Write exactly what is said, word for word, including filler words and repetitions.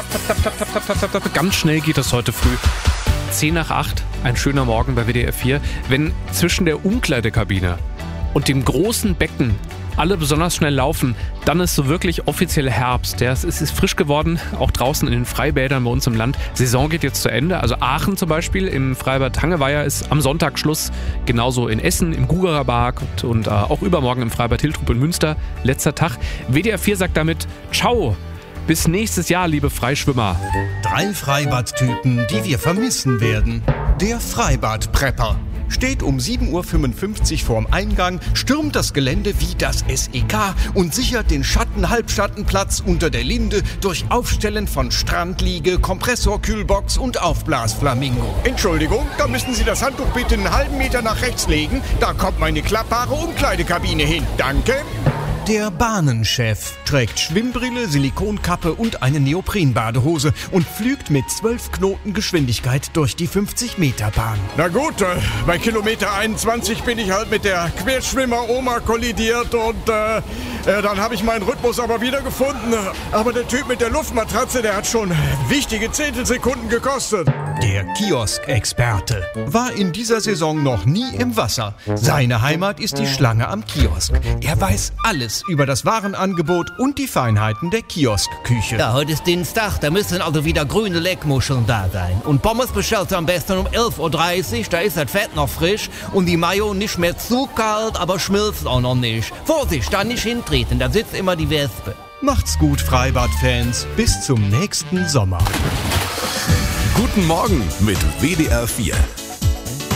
tap, tap, tap, tap, tap, tap. Ganz schnell geht das heute früh. zehn nach acht, ein schöner Morgen bei W D R vier. Wenn zwischen der Umkleidekabine und dem großen Becken alle besonders schnell laufen, dann ist so wirklich offiziell Herbst. Ja, es ist frisch geworden, auch draußen in den Freibädern bei uns im Land. Saison geht jetzt zu Ende. Also Aachen zum Beispiel, im Freibad Hangeweiher ist am Sonntag Schluss. Genauso in Essen, im Gugerer Park und, und äh, auch übermorgen im Freibad Hiltrup in Münster. Letzter Tag. W D R vier sagt damit Ciao. Bis nächstes Jahr, liebe Freischwimmer. Drei Freibadtypen, die wir vermissen werden. Der Freibad-Prepper steht um sieben Uhr fünfundfünfzig vorm Eingang, stürmt das Gelände wie das S E K und sichert den Schatten-Halbschattenplatz unter der Linde durch Aufstellen von Strandliege, Kompressorkühlbox und Aufblasflamingo. Entschuldigung, da müssen Sie das Handtuch bitte einen halben Meter nach rechts legen. Da kommt meine klappbare Umkleidekabine hin. Danke. Der Bahnenchef trägt Schwimmbrille, Silikonkappe und eine Neoprenbadehose und flügt mit zwölf Knoten Geschwindigkeit durch die fünfzig-Meter-Bahn. Na gut, äh, bei Kilometer einundzwanzig bin ich halt mit der Querschwimmer-Oma kollidiert und äh, äh, dann habe ich meinen Rhythmus aber wieder gefunden. Aber der Typ mit der Luftmatratze, der hat schon wichtige Zehntelsekunden gekostet. Der Kiosk-Experte war in dieser Saison noch nie im Wasser. Seine Heimat ist die Schlange am Kiosk. Er weiß alles über das Warenangebot und die Feinheiten der Kioskküche. Ja, heute ist Dienstag, da müssen also wieder grüne Leckmuscheln da sein. Und Pommes bestellst du am besten um elf Uhr dreißig, da ist das Fett noch frisch und die Mayo nicht mehr zu kalt, aber schmilzt auch noch nicht. Vorsicht, da nicht hintreten, da sitzt immer die Wespe. Macht's gut, Freibad-Fans. Bis zum nächsten Sommer. Guten Morgen mit W D R vier.